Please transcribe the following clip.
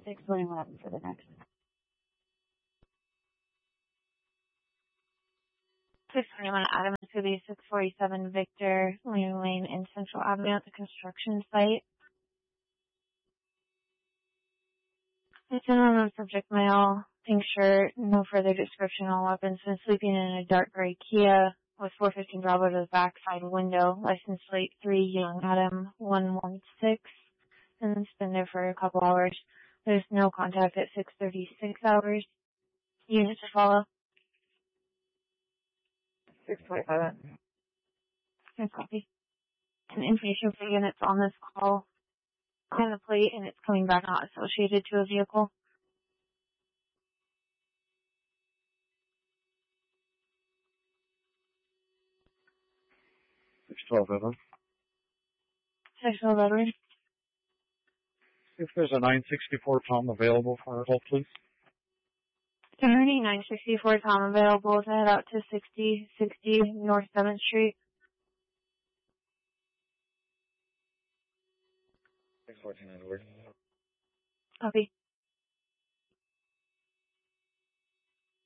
621 for the next. 621 Adams to be 647 Victor Lane in Central Avenue at the construction site. It's an unknown subject, male, pink shirt, no further description on weapons, been sleeping in a dark gray Kia with 415 Bravo to the back side window, license plate 3 Young Adam 116, and it's been there for a couple hours. There's no contact at 6:36 hours. Unit to follow. 627. Good copy. And information for units on this call and the plate, and it's coming back not associated to a vehicle. 612 Edward. 612 Edward. If there's a 964 Tom available for a hold, please. 964 Tom available to head out to 6060 North 7th Street. 614 Edward. Copy.